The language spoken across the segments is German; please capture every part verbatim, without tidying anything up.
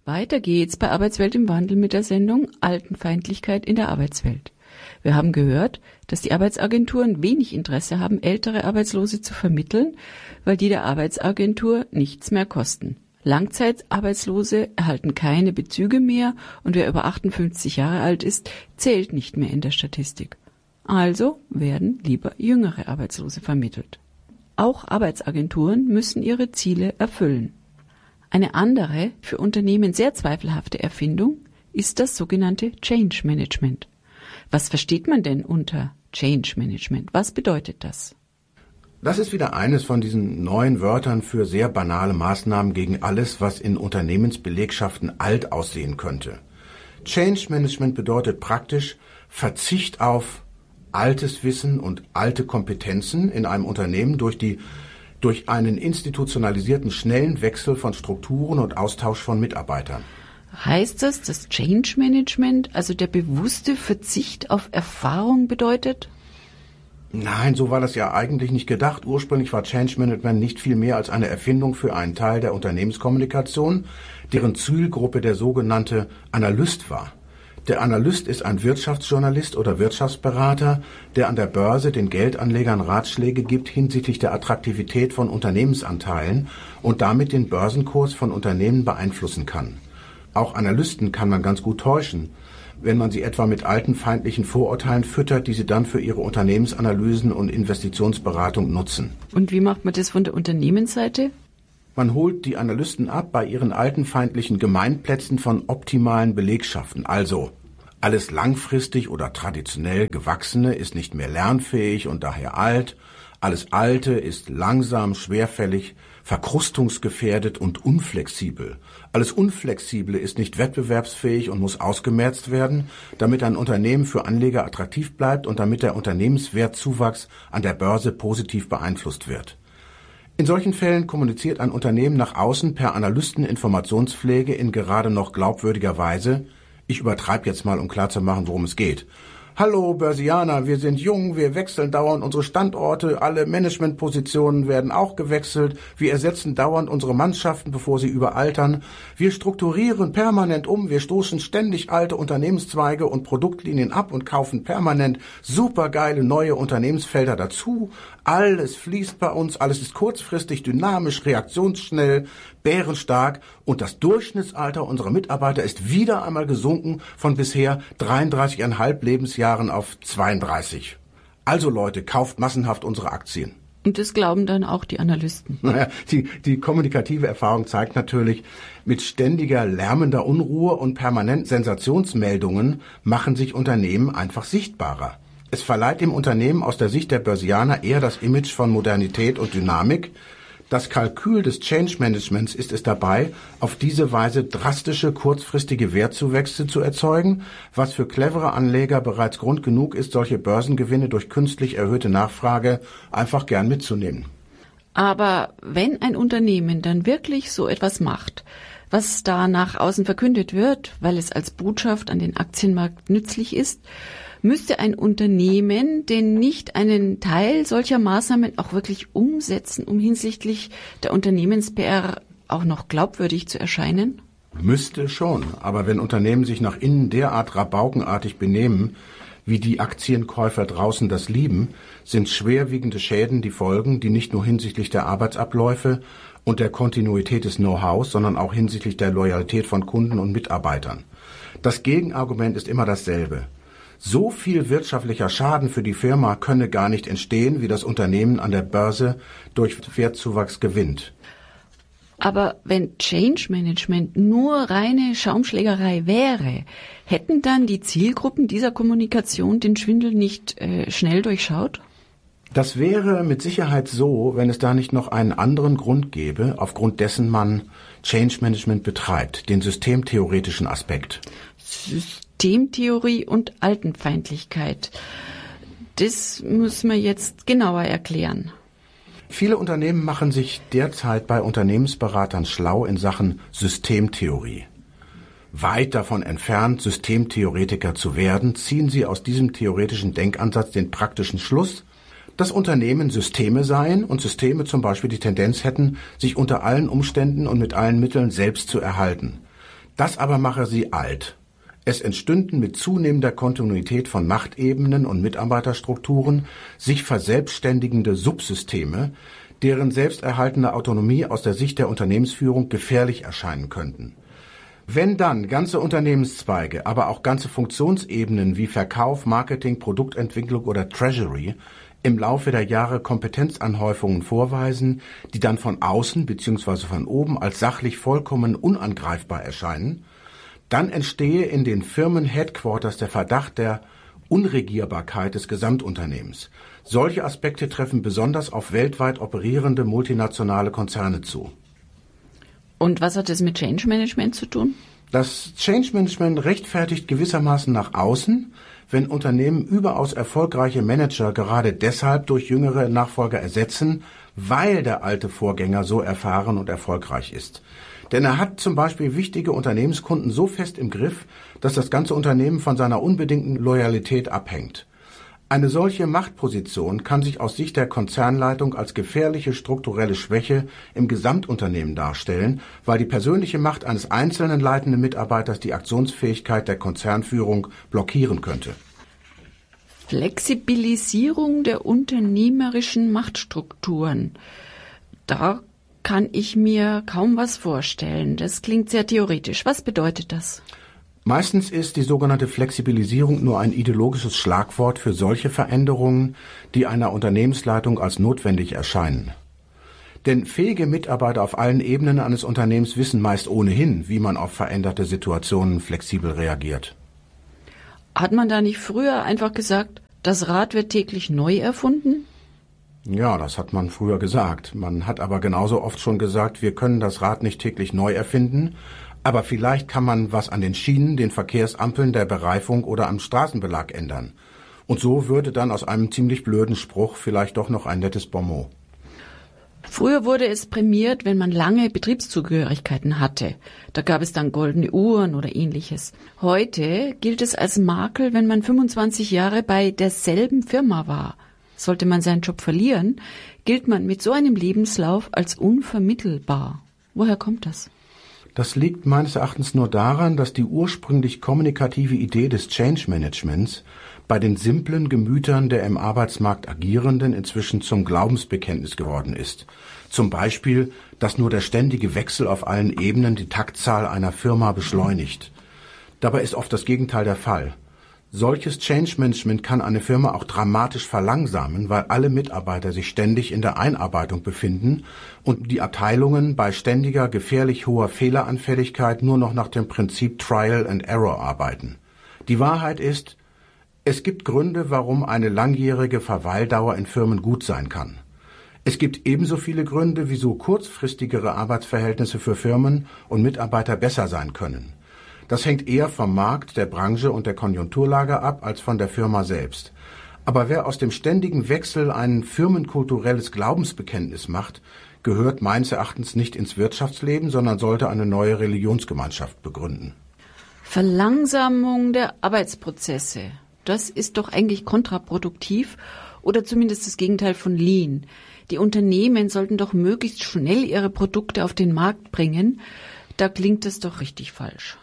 Weiter geht's bei Arbeitswelt im Wandel mit der Sendung Altenfeindlichkeit in der Arbeitswelt. Wir haben gehört, dass die Arbeitsagenturen wenig Interesse haben, ältere Arbeitslose zu vermitteln, weil die der Arbeitsagentur nichts mehr kosten. Langzeitarbeitslose erhalten keine Bezüge mehr und wer über achtundfünfzig Jahre alt ist, zählt nicht mehr in der Statistik. Also werden lieber jüngere Arbeitslose vermittelt. Auch Arbeitsagenturen müssen ihre Ziele erfüllen. Eine andere, für Unternehmen sehr zweifelhafte Erfindung ist das sogenannte Change Management. Was versteht man denn unter Change Management? Was bedeutet das? Das ist wieder eines von diesen neuen Wörtern für sehr banale Maßnahmen gegen alles, was in Unternehmensbelegschaften alt aussehen könnte. Change Management bedeutet praktisch Verzicht auf altes Wissen und alte Kompetenzen in einem Unternehmen durch die durch einen institutionalisierten schnellen Wechsel von Strukturen und Austausch von Mitarbeitern. Heißt das, dass Change Management, also der bewusste Verzicht auf Erfahrung bedeutet? Nein, so war das ja eigentlich nicht gedacht. Ursprünglich war Change Management nicht viel mehr als eine Erfindung für einen Teil der Unternehmenskommunikation, deren Zielgruppe der sogenannte Analyst war. Der Analyst ist ein Wirtschaftsjournalist oder Wirtschaftsberater, der an der Börse den Geldanlegern Ratschläge gibt hinsichtlich der Attraktivität von Unternehmensanteilen und damit den Börsenkurs von Unternehmen beeinflussen kann. Auch Analysten kann man ganz gut täuschen, wenn man sie etwa mit altenfeindlichen Vorurteilen füttert, die sie dann für ihre Unternehmensanalysen und Investitionsberatung nutzen. Und wie macht man das von der Unternehmensseite? Man holt die Analysten ab bei ihren altenfeindlichen Gemeinplätzen von optimalen Belegschaften. Also, alles langfristig oder traditionell Gewachsene ist nicht mehr lernfähig und daher alt. Alles Alte ist langsam, schwerfällig, verkrustungsgefährdet und unflexibel. Alles Unflexible ist nicht wettbewerbsfähig und muss ausgemerzt werden, damit ein Unternehmen für Anleger attraktiv bleibt und damit der Unternehmenswertzuwachs an der Börse positiv beeinflusst wird. In solchen Fällen kommuniziert ein Unternehmen nach außen per Analysteninformationspflege in gerade noch glaubwürdiger Weise. Ich übertreibe jetzt mal, um klarzumachen, worum es geht. Hallo Börsianer, wir sind jung, wir wechseln dauernd unsere Standorte, alle Managementpositionen werden auch gewechselt, wir ersetzen dauernd unsere Mannschaften, bevor sie überaltern, wir strukturieren permanent um, wir stoßen ständig alte Unternehmenszweige und Produktlinien ab und kaufen permanent supergeile neue Unternehmensfelder dazu. Alles fließt bei uns, alles ist kurzfristig, dynamisch, reaktionsschnell, bärenstark und das Durchschnittsalter unserer Mitarbeiter ist wieder einmal gesunken von bisher dreiunddreißig Komma fünf Lebensjahren auf zweiunddreißig. Also Leute, kauft massenhaft unsere Aktien. Und das glauben dann auch die Analysten. Naja, die, die kommunikative Erfahrung zeigt natürlich, mit ständiger lärmender Unruhe und permanent Sensationsmeldungen machen sich Unternehmen einfach sichtbarer. Es verleiht dem Unternehmen aus der Sicht der Börsianer eher das Image von Modernität und Dynamik. Das Kalkül des Change Managements ist es dabei, auf diese Weise drastische, kurzfristige Wertzuwächse zu erzeugen, was für clevere Anleger bereits Grund genug ist, solche Börsengewinne durch künstlich erhöhte Nachfrage einfach gern mitzunehmen. Aber wenn ein Unternehmen dann wirklich so etwas macht, was da nach außen verkündet wird, weil es als Botschaft an den Aktienmarkt nützlich ist, müsste ein Unternehmen denn nicht einen Teil solcher Maßnahmen auch wirklich umsetzen, um hinsichtlich der Unternehmens-P R auch noch glaubwürdig zu erscheinen? Müsste schon, aber wenn Unternehmen sich nach innen derart rabaukenartig benehmen, wie die Aktienkäufer draußen das lieben, sind schwerwiegende Schäden die Folgen, die nicht nur hinsichtlich der Arbeitsabläufe und der Kontinuität des Know-hows, sondern auch hinsichtlich der Loyalität von Kunden und Mitarbeitern. Das Gegenargument ist immer dasselbe. So viel wirtschaftlicher Schaden für die Firma könne gar nicht entstehen, wie das Unternehmen an der Börse durch Wertzuwachs gewinnt. Aber wenn Change Management nur reine Schaumschlägerei wäre, hätten dann die Zielgruppen dieser Kommunikation den Schwindel nicht äh, schnell durchschaut? Das wäre mit Sicherheit so, wenn es da nicht noch einen anderen Grund gäbe, aufgrund dessen man Change Management betreibt, den systemtheoretischen Aspekt. Systemtheorie und Altenfeindlichkeit. Das muss man jetzt genauer erklären. Viele Unternehmen machen sich derzeit bei Unternehmensberatern schlau in Sachen Systemtheorie. Weit davon entfernt, Systemtheoretiker zu werden, ziehen sie aus diesem theoretischen Denkansatz den praktischen Schluss, dass Unternehmen Systeme seien und Systeme zum Beispiel die Tendenz hätten, sich unter allen Umständen und mit allen Mitteln selbst zu erhalten. Das aber mache sie alt. Es entstünden mit zunehmender Kontinuität von Machtebenen und Mitarbeiterstrukturen sich verselbstständigende Subsysteme, deren selbsterhaltende Autonomie aus der Sicht der Unternehmensführung gefährlich erscheinen könnten. Wenn dann ganze Unternehmenszweige, aber auch ganze Funktionsebenen wie Verkauf, Marketing, Produktentwicklung oder Treasury im Laufe der Jahre Kompetenzanhäufungen vorweisen, die dann von außen bzw. von oben als sachlich vollkommen unangreifbar erscheinen, dann entstehe in den Firmen-Headquarters der Verdacht der Unregierbarkeit des Gesamtunternehmens. Solche Aspekte treffen besonders auf weltweit operierende multinationale Konzerne zu. Und was hat das mit Change Management zu tun? Das Change Management rechtfertigt gewissermaßen nach außen, wenn Unternehmen überaus erfolgreiche Manager gerade deshalb durch jüngere Nachfolger ersetzen, weil der alte Vorgänger so erfahren und erfolgreich ist. Denn er hat zum Beispiel wichtige Unternehmenskunden so fest im Griff, dass das ganze Unternehmen von seiner unbedingten Loyalität abhängt. Eine solche Machtposition kann sich aus Sicht der Konzernleitung als gefährliche strukturelle Schwäche im Gesamtunternehmen darstellen, weil die persönliche Macht eines einzelnen leitenden Mitarbeiters die Aktionsfähigkeit der Konzernführung blockieren könnte. Flexibilisierung der unternehmerischen Machtstrukturen. Da kann ich mir kaum was vorstellen. Das klingt sehr theoretisch. Was bedeutet das? Meistens ist die sogenannte Flexibilisierung nur ein ideologisches Schlagwort für solche Veränderungen, die einer Unternehmensleitung als notwendig erscheinen. Denn fähige Mitarbeiter auf allen Ebenen eines Unternehmens wissen meist ohnehin, wie man auf veränderte Situationen flexibel reagiert. Hat man da nicht früher einfach gesagt, das Rad wird täglich neu erfunden? Ja, das hat man früher gesagt. Man hat aber genauso oft schon gesagt, wir können das Rad nicht täglich neu erfinden, aber vielleicht kann man was an den Schienen, den Verkehrsampeln, der Bereifung oder am Straßenbelag ändern. Und so würde dann aus einem ziemlich blöden Spruch vielleicht doch noch ein nettes Bonmot. Früher wurde es prämiert, wenn man lange Betriebszugehörigkeiten hatte. Da gab es dann goldene Uhren oder ähnliches. Heute gilt es als Makel, wenn man fünfundzwanzig Jahre bei derselben Firma war. Sollte man seinen Job verlieren, gilt man mit so einem Lebenslauf als unvermittelbar. Woher kommt das? Das liegt meines Erachtens nur daran, dass die ursprünglich kommunikative Idee des Change Managements bei den simplen Gemütern der im Arbeitsmarkt Agierenden inzwischen zum Glaubensbekenntnis geworden ist. Zum Beispiel, dass nur der ständige Wechsel auf allen Ebenen die Taktzahl einer Firma beschleunigt. Dabei ist oft das Gegenteil der Fall. Solches Change Management kann eine Firma auch dramatisch verlangsamen, weil alle Mitarbeiter sich ständig in der Einarbeitung befinden und die Abteilungen bei ständiger, gefährlich hoher Fehleranfälligkeit nur noch nach dem Prinzip Trial and Error arbeiten. Die Wahrheit ist, es gibt Gründe, warum eine langjährige Verweildauer in Firmen gut sein kann. Es gibt ebenso viele Gründe, wieso kurzfristigere Arbeitsverhältnisse für Firmen und Mitarbeiter besser sein können. Das hängt eher vom Markt, der Branche und der Konjunkturlage ab, als von der Firma selbst. Aber wer aus dem ständigen Wechsel ein firmenkulturelles Glaubensbekenntnis macht, gehört meines Erachtens nicht ins Wirtschaftsleben, sondern sollte eine neue Religionsgemeinschaft begründen. Verlangsamung der Arbeitsprozesse. Das ist doch eigentlich kontraproduktiv oder zumindest das Gegenteil von Lean. Die Unternehmen sollten doch möglichst schnell ihre Produkte auf den Markt bringen. Da klingt es doch richtig falsch.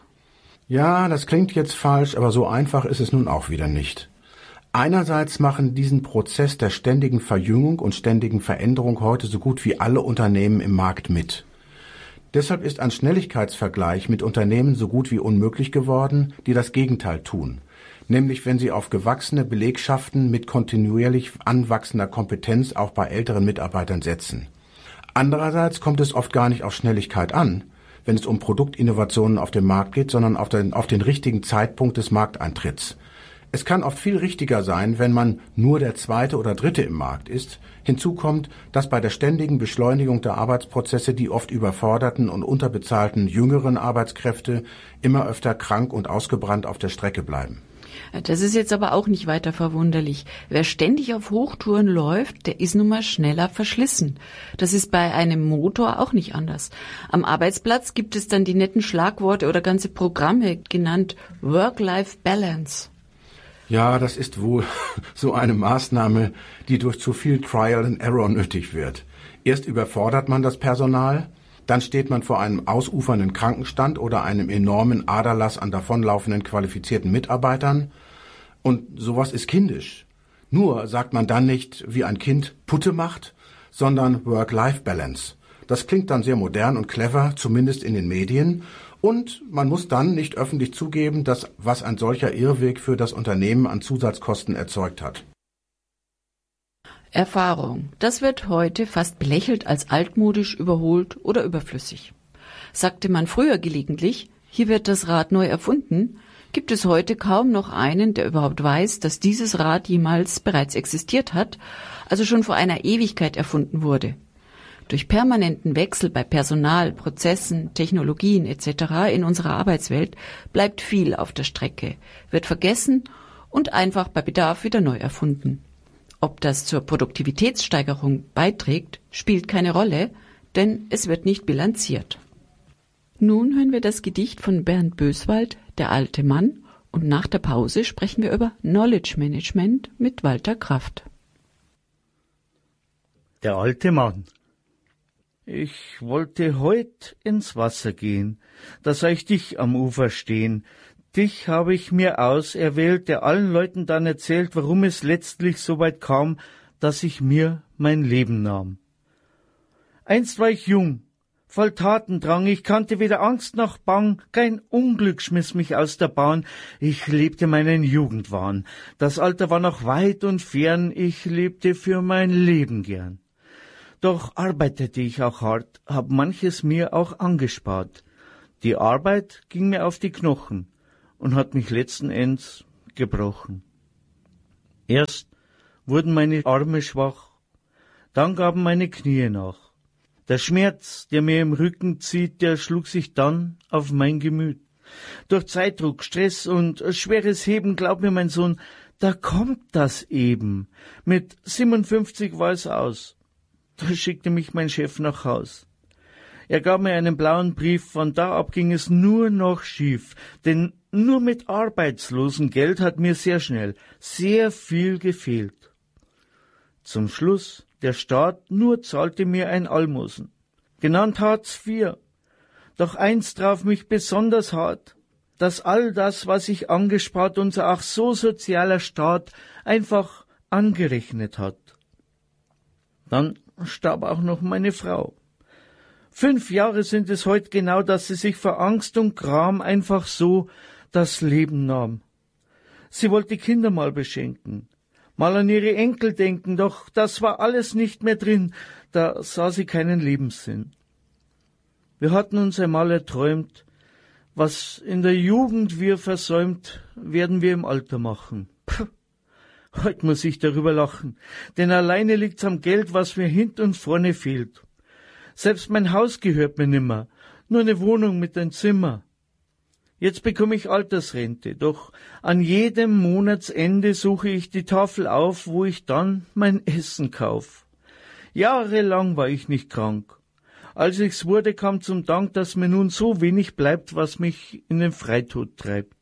Ja, das klingt jetzt falsch, aber so einfach ist es nun auch wieder nicht. Einerseits machen diesen Prozess der ständigen Verjüngung und ständigen Veränderung heute so gut wie alle Unternehmen im Markt mit. Deshalb ist ein Schnelligkeitsvergleich mit Unternehmen so gut wie unmöglich geworden, die das Gegenteil tun. Nämlich wenn sie auf gewachsene Belegschaften mit kontinuierlich anwachsender Kompetenz auch bei älteren Mitarbeitern setzen. Andererseits kommt es oft gar nicht auf Schnelligkeit an, wenn es um Produktinnovationen auf dem Markt geht, sondern auf den, auf den richtigen Zeitpunkt des Markteintritts. Es kann oft viel richtiger sein, wenn man nur der Zweite oder Dritte im Markt ist. Hinzu kommt, dass bei der ständigen Beschleunigung der Arbeitsprozesse die oft überforderten und unterbezahlten jüngeren Arbeitskräfte immer öfter krank und ausgebrannt auf der Strecke bleiben. Das ist jetzt aber auch nicht weiter verwunderlich. Wer ständig auf Hochtouren läuft, der ist nun mal schneller verschlissen. Das ist bei einem Motor auch nicht anders. Am Arbeitsplatz gibt es dann die netten Schlagworte oder ganze Programme, genannt Work-Life-Balance. Ja, das ist wohl so eine Maßnahme, die durch zu viel Trial and Error nötig wird. Erst überfordert man das Personal, dann steht man vor einem ausufernden Krankenstand oder einem enormen Aderlass an davonlaufenden qualifizierten Mitarbeitern. Und sowas ist kindisch. Nur sagt man dann nicht, wie ein Kind Putte macht, sondern Work-Life-Balance. Das klingt dann sehr modern und clever, zumindest in den Medien. Und man muss dann nicht öffentlich zugeben, dass was ein solcher Irrweg für das Unternehmen an Zusatzkosten erzeugt hat. Erfahrung. Das wird heute fast belächelt als altmodisch, überholt oder überflüssig. Sagte man früher gelegentlich, hier wird das Rad neu erfunden, gibt es heute kaum noch einen, der überhaupt weiß, dass dieses Rad jemals bereits existiert hat, also schon vor einer Ewigkeit erfunden wurde. Durch permanenten Wechsel bei Personal, Prozessen, Technologien et cetera in unserer Arbeitswelt bleibt viel auf der Strecke, wird vergessen und einfach bei Bedarf wieder neu erfunden. Ob das zur Produktivitätssteigerung beiträgt, spielt keine Rolle, denn es wird nicht bilanziert. Nun hören wir das Gedicht von Bernd Böswald, Der alte Mann, und nach der Pause sprechen wir über Knowledge Management mit Walter Kraft. Der alte Mann. Ich wollte heut ins Wasser gehen, da sah ich dich am Ufer stehen. Dich habe ich mir auserwählt, der allen Leuten dann erzählt, warum es letztlich so weit kam, dass ich mir mein Leben nahm. Einst war ich jung, voll Tatendrang, ich kannte weder Angst noch Bang, kein Unglück schmiss mich aus der Bahn, ich lebte meinen Jugendwahn, das Alter war noch weit und fern, ich lebte für mein Leben gern. Doch arbeitete ich auch hart, hab manches mir auch angespart. Die Arbeit ging mir auf die Knochen und hat mich letzten Endes gebrochen. Erst wurden meine Arme schwach, dann gaben meine Knie nach. Der Schmerz, der mir im Rücken zieht, der schlug sich dann auf mein Gemüt. Durch Zeitdruck, Stress und schweres Heben, glaub mir, mein Sohn, da kommt das eben. Mit siebenundfünfzig war es aus. Da schickte mich mein Chef nach Haus. Er gab mir einen blauen Brief, von da ab ging es nur noch schief, denn nur mit Arbeitslosengeld hat mir sehr schnell sehr viel gefehlt. Zum Schluss, der Staat nur zahlte mir ein Almosen, genannt Hartz vier. Doch eins traf mich besonders hart, dass all das, was ich angespart, unser ach so sozialer Staat einfach angerechnet hat. Dann starb auch noch meine Frau. Fünf Jahre sind es heute genau, dass sie sich vor Angst und Gram einfach so das Leben nahm. Sie wollte Kinder mal beschenken, mal an ihre Enkel denken, doch das war alles nicht mehr drin, da sah sie keinen Lebenssinn. Wir hatten uns einmal erträumt, was in der Jugend wir versäumt, werden wir im Alter machen. Puh. Heute muss ich darüber lachen, denn alleine liegt's am Geld, was mir hint und vorne fehlt. Selbst mein Haus gehört mir nimmer, nur eine Wohnung mit ein Zimmer. Jetzt bekomme ich Altersrente, doch an jedem Monatsende suche ich die Tafel auf, wo ich dann mein Essen kauf. Jahrelang war ich nicht krank. Als ich's wurde, kam zum Dank, dass mir nun so wenig bleibt, was mich in den Freitod treibt.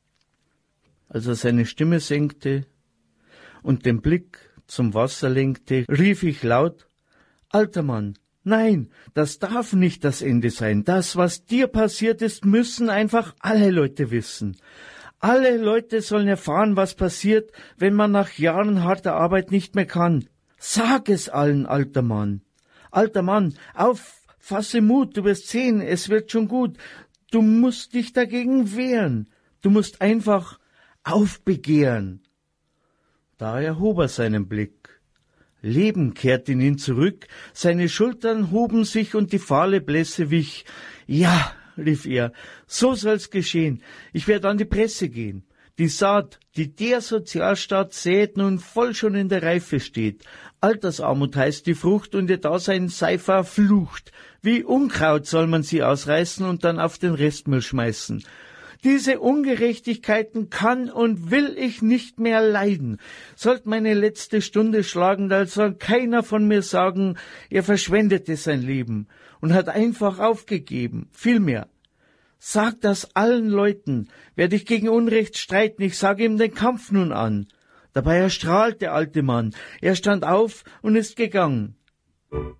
Als er seine Stimme senkte und den Blick zum Wasser lenkte, rief ich laut: Alter Mann, nein, das darf nicht das Ende sein. Das, was dir passiert ist, müssen einfach alle Leute wissen. Alle Leute sollen erfahren, was passiert, wenn man nach Jahren harter Arbeit nicht mehr kann. Sag es allen, alter Mann. Alter Mann, auf, fasse Mut, du wirst sehen, es wird schon gut. Du musst dich dagegen wehren. Du musst einfach aufbegehren. Da erhob er seinen Blick. Leben kehrte in ihn zurück, seine Schultern hoben sich und die fahle Blässe wich. Ja, rief er, so soll's geschehen. Ich werde an die Presse gehen. Die Saat, die der Sozialstaat sät, nun voll schon in der Reife steht. Altersarmut heißt die Frucht und ihr Dasein sei verflucht. Wie Unkraut soll man sie ausreißen und dann auf den Restmüll schmeißen. Diese Ungerechtigkeiten kann und will ich nicht mehr leiden. Sollt meine letzte Stunde schlagen, dann soll keiner von mir sagen, er verschwendete sein Leben und hat einfach aufgegeben. Vielmehr, sag das allen Leuten, werde ich gegen Unrecht streiten, ich sage ihm den Kampf nun an. Dabei erstrahlt der alte Mann, er stand auf und ist gegangen.